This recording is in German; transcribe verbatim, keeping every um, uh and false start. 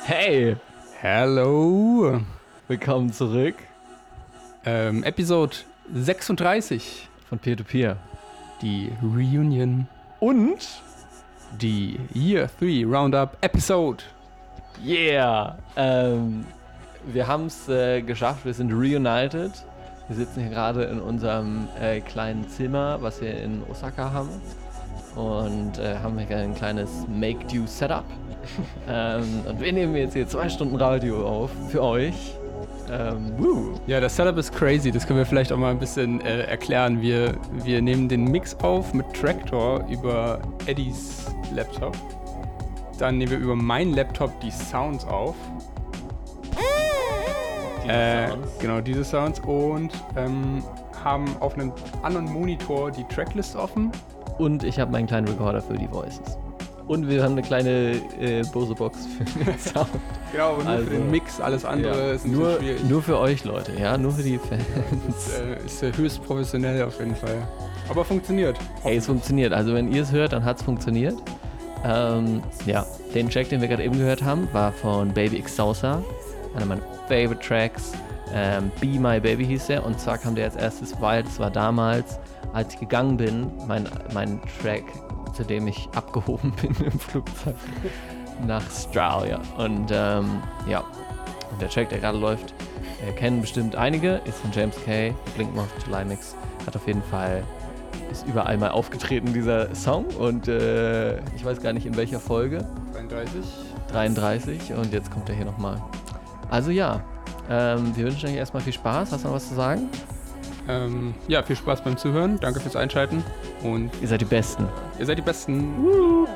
Hey, Hello. willkommen zurück Ähm, Episode sechsunddreißig. von Peer-to-Peer. Die Reunion. Und, Die Year drei Roundup Episode. yeah, ähm, wir haben es äh, geschafft, wir sind reunited. Wir sitzen hier gerade in unserem äh, kleinen Zimmer, was wir in Osaka haben. Und äh, haben hier ein kleines Make-Do-Setup. ähm, und wir nehmen jetzt hier zwei Stunden Radio auf für euch. Ähm, woo. Ja, das Setup ist crazy. Das können wir vielleicht auch mal ein bisschen äh, erklären. Wir, wir nehmen den Mix auf mit Tractor über Eddies Laptop. Dann nehmen wir über meinen Laptop die Sounds auf. Die Äh, Sounds. genau, diese Sounds. Und ähm, haben auf einem anderen Monitor die Tracklist offen. Und ich habe meinen kleinen Recorder für die Voices. Und wir haben eine kleine äh, Bose-Box für den Sound. Genau, aber nur Also, für den Mix. Alles andere Ja, ist ein nur, bisschen schwierig. nur für euch Leute, ja, nur für die Fans. Äh, ist äh, höchst professionell auf jeden Fall. Aber funktioniert. Hey, es funktioniert. Also wenn ihr es hört, dann hat es funktioniert. Ähm, ja, den Track, den wir gerade eben gehört haben, war von Baby X Salsa, einer meiner Favorite Tracks. Ähm, Be My Baby hieß der, und zwar kam der als erstes, weil das war damals, als ich gegangen bin, mein, mein Track, zu dem ich abgehoben bin im Flugzeug nach Australia. Und ähm, ja, und der Track, der gerade läuft, äh, kennen bestimmt einige, ist von James Kay, Blink One Eighty July Mix, hat auf jeden Fall, ist überall mal aufgetreten, dieser Song, und äh, ich weiß gar nicht in welcher Folge, dreiunddreißig. dreiunddreißig, und jetzt kommt er hier nochmal. Also ja, ähm, wir wünschen euch erstmal viel Spaß. Hast du noch was zu sagen? Ähm, ja, viel Spaß beim Zuhören. Danke fürs Einschalten. Und Ihr seid die Besten. ihr seid die Besten.